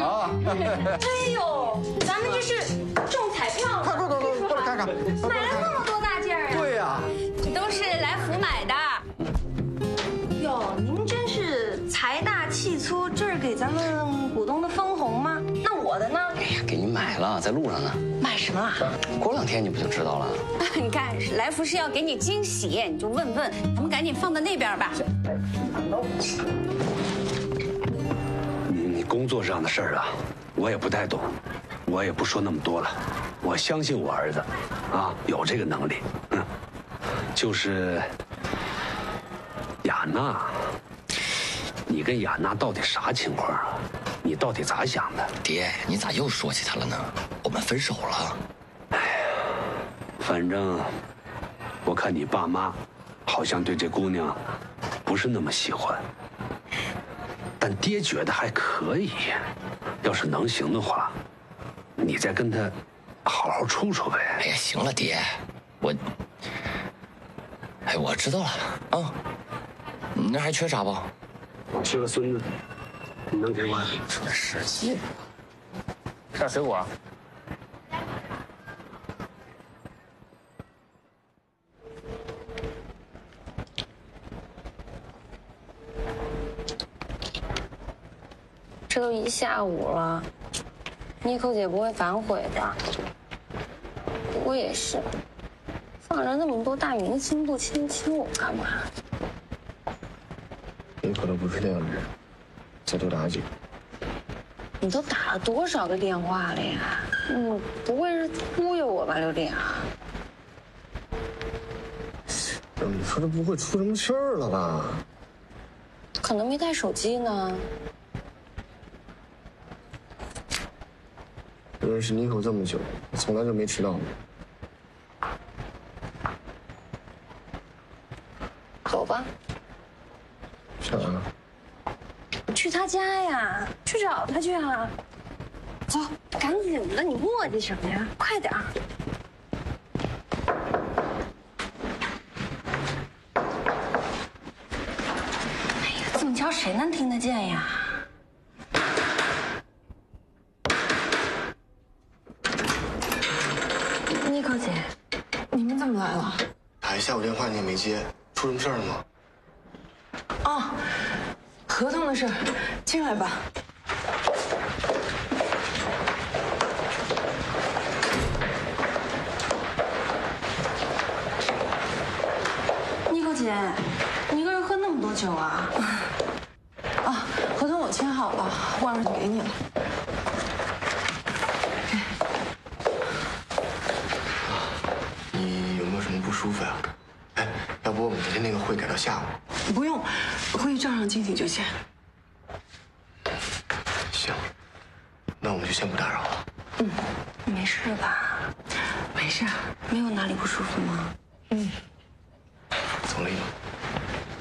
啊！ 哎呦，咱们这是中彩票了！ 快过来看看， 买了那么多大件儿啊！ 对呀， 这都是来福买的。 哟，您真是财大气粗，这是给咱们股东的分红吗？那我的呢？ 哎呀，给你买了，在路上呢。 买什么了？ 过2天你不就知道了？ 你看，来福是要给你惊喜，你就问问，咱们赶紧放到那边吧。 你工作上的事儿啊，我也不太懂，我也不说那么多了。我相信我儿子，啊，有这个能力。就是雅娜，你跟雅娜到底啥情况啊？你到底咋想的？ 爹，你咋又说起她了呢？我们分手了。 哎呀，反正我看你爸妈好像对这姑娘不是那么喜欢，但爹觉得还可以。要是能行的话，你再跟她好好处处呗。 哎呀，行了，爹，我知道了啊。你那还缺啥不？ 我缺个孙子，你能给我？ 使劲。 吃点水果。 这都1下午了，妮蔻姐不会反悔吧？不过也是，放着那么多大明星不亲我干嘛？ 妮蔻都不是这样的人，再多打几个。 你都打了多少个电话了呀？不会是忽悠我吧，刘丽啊？ 你说这不会出什么事儿了吧？ 可能没带手机呢。 认识妮蔻这么久，我从来就没迟到过。 走吧。 啥啊？ 去他家呀，去找他去啊！走，赶紧的，你磨叽什么呀？快点儿！哎呀，这么敲谁能听得见呀？妮蔻姐，你们怎么来了？ 打一下午电话你也没接，出什么事儿了吗？ 哦，合同的事儿，进来吧。 妮蔻姐，你一个人喝那么多酒啊？ 啊，合同我签好了，忘了就给你了。 你有没有什么不舒服呀？哎，要不我们今天那个会改到下午？ 不用，会议照常进行就行。 行，那我们就先不打扰了。 你没事吧？ 没事， 没有哪里不舒服吗？ 总理吗？